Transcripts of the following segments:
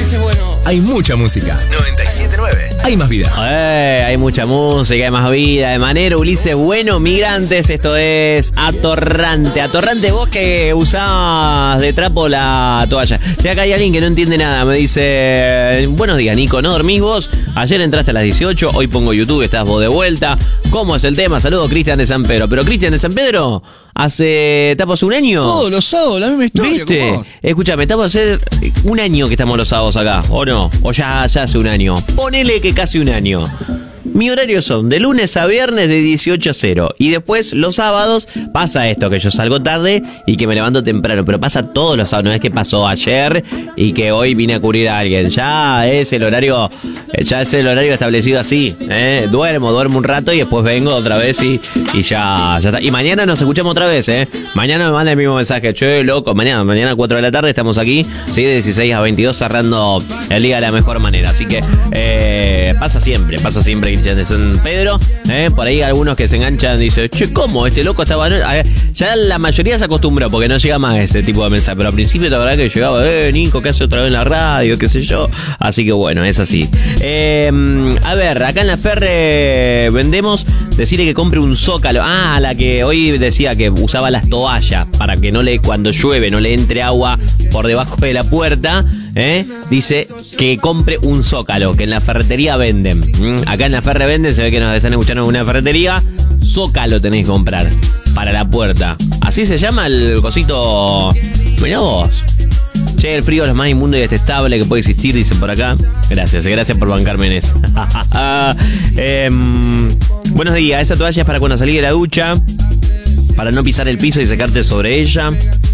Hay mucha música. 97.9. Hay más vida. Hay mucha música, hay más vida. De manera, Ulises Bueno, Migrantes. Esto es Atorrante. Atorrante, vos que usás de trapo la toalla. Ya acá hay alguien que no entiende nada. Me dice: buenos días, Nico. ¿No dormís vos? Ayer entraste a las 18. Hoy pongo YouTube. Estás vos de vuelta. ¿Cómo es el tema? Saludos, Cristian de San Pedro. Pero Cristian de San Pedro, hace tapos un año. Todos los sábados, la misma historia. ¿Viste? Escúchame, estamos a hacer un año que estamos los sábados acá, ¿o no? O ya hace un año. Ponele que casi un año. Mi horario son de lunes a viernes de 18 a 0. Y después los sábados pasa esto, que yo salgo tarde y que me levanto temprano. Pero pasa todos los sábados. No es que pasó ayer y que hoy vine a cubrir a alguien. Ya es el horario establecido así. Duermo un rato y después vengo otra vez y ya está. Y mañana nos escuchamos otra vez, Mañana me manda el mismo mensaje. Che, loco, mañana a 4 de la tarde estamos aquí. Sí, de 16 a 22 cerrando el día de la mejor manera. Así que pasa siempre, Cristian de San Pedro. Por ahí algunos que se enganchan dicen: che, ¿cómo? Este loco estaba... Ya la mayoría se acostumbró porque no llega más ese tipo de mensaje. Pero al principio la verdad que llegaba: Nico, ¿qué hace otra vez en la radio? Qué sé yo. Así que bueno, es así. A ver, acá en la Ferre vendemos... Decirle que compre un zócalo. La que hoy decía que usaba las toallas para que cuando llueve no le entre agua por debajo de la puerta. Dice que compre un zócalo, que en la ferretería venden. Acá en la Ferre venden, se ve que nos están escuchando en una ferretería. Zócalo tenéis que comprar para la puerta. Así se llama el cosito. Mirá vos. Che, el frío es lo más inmundo y detestable que puede existir, dicen por acá. Gracias por bancarme en eso. Buenos días, esa toalla es para cuando salí de la ducha, para no pisar el piso y secarte sobre ella.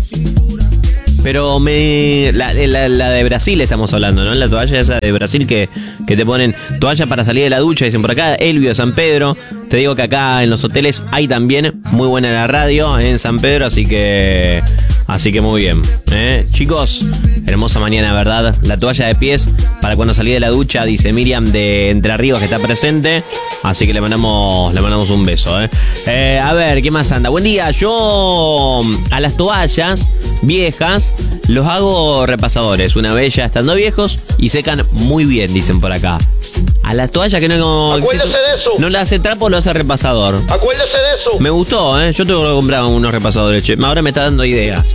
Pero la de Brasil estamos hablando, ¿no? La toalla esa de Brasil que te ponen toalla para salir de la ducha, dicen por acá. Elvio de San Pedro. Te digo que acá en los hoteles hay también. Muy buena la radio en San Pedro, así que muy bien. Chicos, hermosa mañana, ¿verdad? La toalla de pies para cuando salí de la ducha, dice Miriam de Entre Arribas, que está presente. Así que le mandamos un beso. A ver, ¿qué más anda? Buen día. Yo a las toallas viejas los hago repasadores. Una vez ya estando viejos y secan muy bien, dicen por acá. A las toallas que acuérdese de eso. No le hace trapo, lo hace repasador. Acuérdese de eso. Me gustó, Yo tengo que comprar unos repasadores. Che. Ahora me está dando ideas.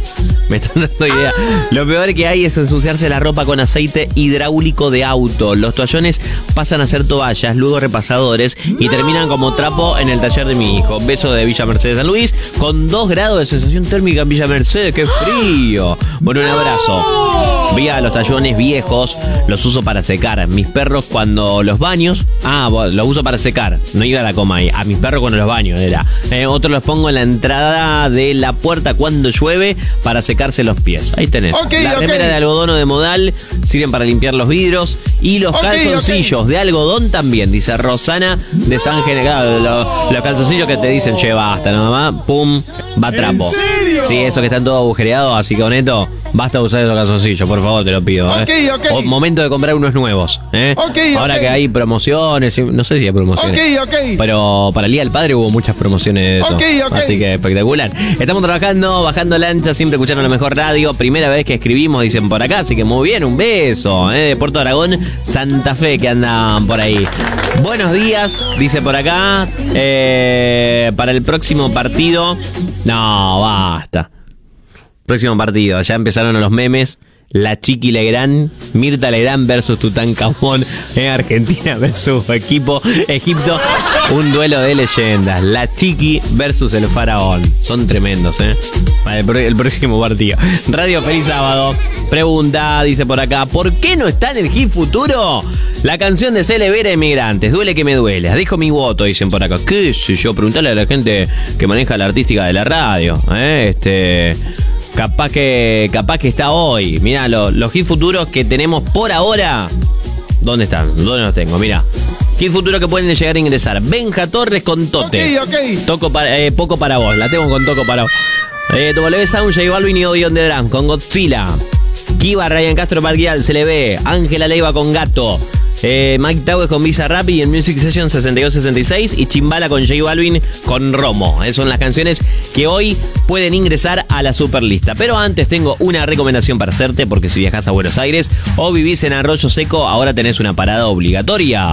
Lo peor que hay es ensuciarse la ropa con aceite hidráulico de auto. Los toallones pasan a ser toallas, luego repasadores y terminan como trapo en el taller de mi hijo. Beso de Villa Mercedes San Luis, con 2 grados de sensación térmica en Villa Mercedes. ¡Qué frío! Bueno, un abrazo. Vi a los tallones viejos, los uso para secar. Mis perros cuando los baños... los uso para secar. No iba a la coma ahí. A mis perros cuando los baños era. Otros los pongo en la entrada de la puerta cuando llueve para secarse los pies. Ahí tenés. La remera de algodón o de modal sirven para limpiar los vidrios. Y los calzoncillos de algodón también, dice Rosana de San General. Los calzoncillos que te dicen: che, basta, nada más, pum, va trapo. ¿En serio? Sí, esos que están todos agujereados, así que honesto, basta usar esos calzoncillos, por favor, te lo pido. Momento de comprar unos nuevos. Ahora que hay promociones, no sé si hay promociones. Pero para el Día del Padre hubo muchas promociones de eso. Así que espectacular. Estamos trabajando, bajando lancha, siempre escuchando la mejor radio. Primera vez que escribimos, dicen por acá, así que muy bien, un beso. De Puerto Aragón, Santa Fe, que andan por ahí. Buenos días, dice por acá. Para el próximo partido. No, basta. Próximo partido, ya empezaron los memes. La Chiqui Legrand, Mirta Legrand versus Tutankamón en Argentina versus Egipto. Un duelo de leyendas. La Chiqui versus el faraón. Son tremendos, Para el próximo partido. Radio, feliz sábado. Pregunta, dice por acá: ¿por qué no está en el hit futuro la canción de Cele Vera, Inmigrantes? Duele que me duele. Dejo mi voto, dicen por acá. ¿Qué sé yo? Preguntale a la gente que maneja la artística de la radio. Capaz que está hoy. Mirá, los hits futuros que tenemos por ahora. ¿Dónde están? ¿Dónde los tengo? Mirá. Hit futuro que pueden llegar a ingresar: Benja Torres con Tote. Poco para vos. La tengo con Toco para vos. W Sound, J Balvin y Odion de Drum con Godzilla. Kiva, Ryan Castro, Parquial, se le ve. Ángela Leiva con Gato. Mike Towers con Visa Rap y en Music Session 62-66 y Chimbala con J Balvin con Romo. Esas son las canciones que hoy pueden ingresar a la superlista. Pero antes tengo una recomendación para hacerte, porque si viajas a Buenos Aires o vivís en Arroyo Seco, ahora tenés una parada obligatoria.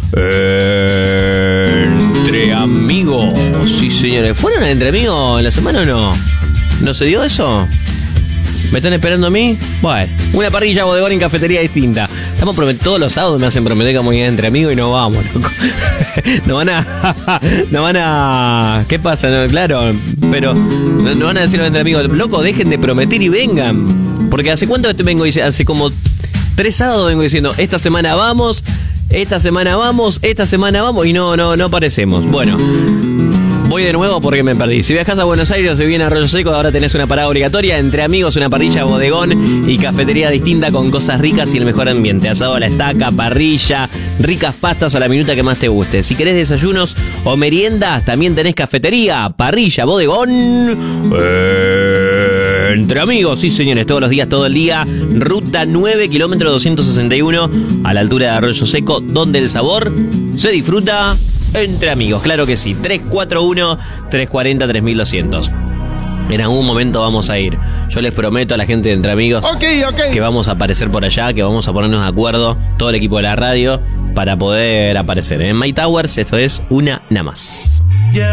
Entre Amigos. Sí, señores. ¿Fueron a Entre Amigos en la semana o no? ¿No se dio eso? ¿Me están esperando a mí? Bueno, una parrilla bodegón en cafetería distinta. Estamos prometiendo, todos los sábados me hacen prometer que vamos a ir Entre Amigos y no vamos, loco. No van a... ¿Qué pasa? No, claro, pero no van a decirlo Entre Amigos. Loco, dejen de prometer y vengan. Porque ¿hace cuánto te vengo diciendo? Hace como 3 sábados vengo diciendo, esta semana vamos, esta semana vamos, esta semana vamos, y no aparecemos. Bueno, voy de nuevo porque me perdí. Si viajas a Buenos Aires o si vienes a Arroyo Seco, ahora tenés una parada obligatoria. Entre Amigos, una parrilla bodegón y cafetería distinta con cosas ricas y el mejor ambiente. Asado a la estaca, parrilla, ricas pastas a la minuta que más te guste. Si querés desayunos o meriendas, también tenés cafetería, parrilla, bodegón. Entre Amigos, sí señores, todos los días, todo el día. Ruta 9, kilómetro 261, a la altura de Arroyo Seco, donde el sabor se disfruta Entre Amigos, claro que sí. 341-340-3200. En algún momento vamos a ir. Yo les prometo a la gente de Entre Amigos que vamos a aparecer por allá, que vamos a ponernos de acuerdo, todo el equipo de la radio, para poder aparecer. En My Towers, esto es una nada más.